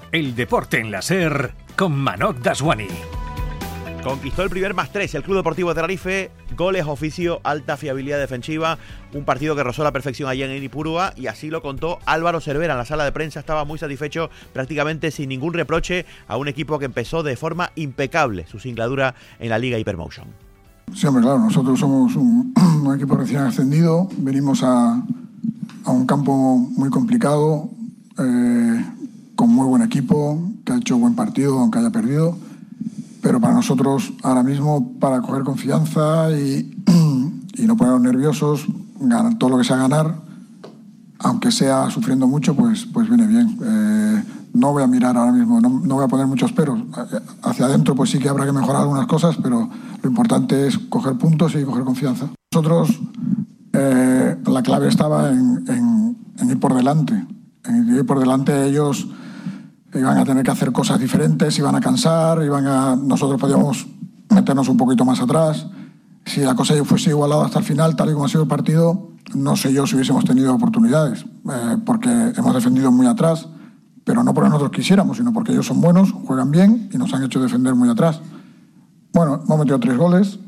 El deporte en la SER con Manoj Daswani. Conquistó el primer +3 el Club Deportivo Tenerife, goles a oficio, alta fiabilidad defensiva, un partido que rozó la perfección allí en Ipurúa, y así lo contó Álvaro Cervera en la sala de prensa. Estaba muy satisfecho, prácticamente sin ningún reproche, a un equipo que empezó de forma impecable su singladura en la Liga Hypermotion. Sí, hombre, claro, nosotros somos un equipo recién ascendido, venimos a un campo muy complicado, con muy buen equipo, que ha hecho buen partido, aunque haya perdido. Pero para nosotros, ahora mismo, para coger confianza y no ponernos nerviosos, ganar todo lo que sea ganar, aunque sea sufriendo mucho, pues viene bien. No voy a mirar ahora mismo, no voy a poner muchos peros. Hacia adentro pues sí que habrá que mejorar algunas cosas, pero lo importante es coger puntos y coger confianza. Nosotros, la clave estaba en ir por delante. En ir por delante ellos iban a tener que hacer cosas diferentes, iban a cansar, nosotros podíamos meternos un poquito más atrás. Si la cosa fuese igualada hasta el final, tal y como ha sido el partido, no sé yo si hubiésemos tenido oportunidades, porque hemos defendido muy atrás, pero no porque nosotros quisiéramos, sino porque ellos son buenos, juegan bien y nos han hecho defender muy atrás. Bueno, hemos metido 3 goles.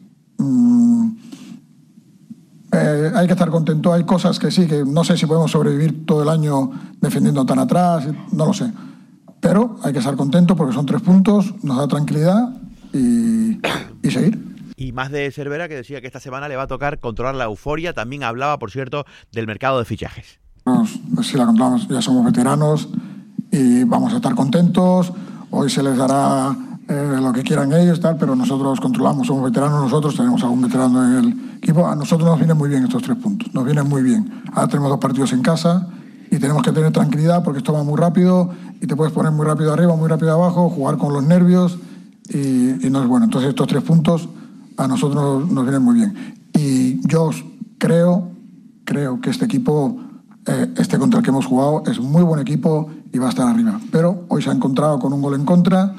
Hay que estar contento. Hay cosas que sí, que no sé si podemos sobrevivir todo el año defendiendo tan atrás, no lo sé. Pero hay que estar contento porque son 3 puntos, nos da tranquilidad y seguir. Y más de Cervera, que decía que esta semana le va a tocar controlar la euforia. También hablaba, por cierto, del mercado de fichajes. Si la controlamos, ya somos veteranos y vamos a estar contentos. Hoy se les dará lo que quieran ellos, tal, pero nosotros controlamos, somos veteranos, nosotros tenemos algún veterano en el equipo. A nosotros nos vienen muy bien estos 3 puntos, nos vienen muy bien. Ahora tenemos 2 partidos en casa y tenemos que tener tranquilidad porque esto va muy rápido y te puedes poner muy rápido arriba, muy rápido abajo, jugar con los nervios y no es bueno. Entonces estos 3 puntos a nosotros nos vienen muy bien. Y yo creo que este equipo, contra el que hemos jugado, es muy buen equipo y va a estar arriba. Pero hoy se ha encontrado con un gol en contra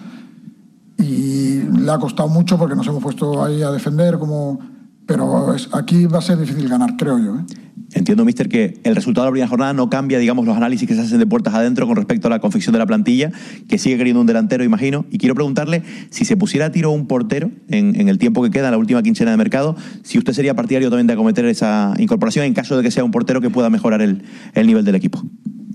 y le ha costado mucho porque nos hemos puesto ahí a defender, pero aquí va a ser difícil ganar, creo yo. Entiendo, míster, que el resultado de la primera jornada no cambia, digamos, los análisis que se hacen de puertas adentro con respecto a la confección de la plantilla, que sigue queriendo un delantero, imagino. Y quiero preguntarle si se pusiera a tiro un portero en el tiempo que queda, en la última quincena de mercado, si usted sería partidario también de acometer esa incorporación en caso de que sea un portero que pueda mejorar el nivel del equipo.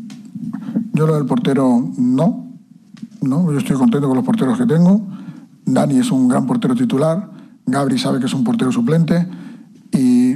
Yo lo del portero no, yo estoy contento con los porteros que tengo. Dani es un gran portero titular, Gabri sabe que es un portero suplente y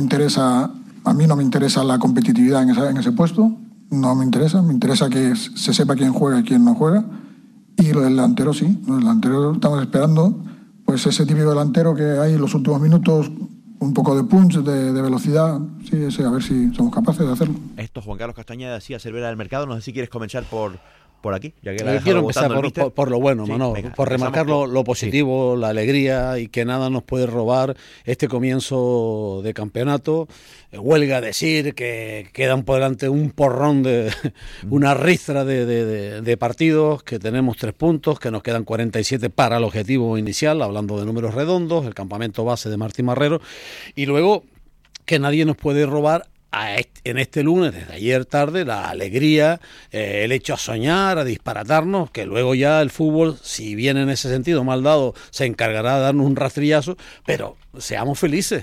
a mí no me interesa la competitividad en ese puesto, no me interesa que se sepa quién juega y quién no juega. Y lo del delantero sí, lo del delantero estamos esperando, pues ese típico delantero que hay en los últimos minutos, un poco de punch, de velocidad, sí, ese, a ver si somos capaces de hacerlo. Esto Juan Carlos Castañeda decía Cervera del mercado, no sé si quieres comenzar por aquí, ya que quiero empezar por lo bueno, sí, Manolo, por remarcar lo positivo, sí, la alegría y que nada nos puede robar este comienzo de campeonato. Huelga decir que quedan por delante un porrón una ristra de partidos, que tenemos 3 puntos, que nos quedan 47 para el objetivo inicial, hablando de números redondos, el campamento base de Martín Marrero, y luego que nadie nos puede robar en este lunes, desde ayer tarde, la alegría, el hecho a soñar, a disparatarnos, que luego ya el fútbol, si bien en ese sentido mal dado, se encargará de darnos un rastrillazo, pero seamos felices.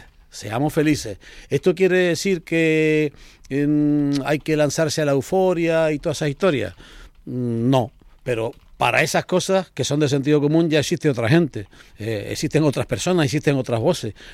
¿Esto quiere decir que hay que lanzarse a la euforia y todas esas historias? No, pero para esas cosas que son de sentido común ya existe otra gente, existen otras personas, existen otras voces.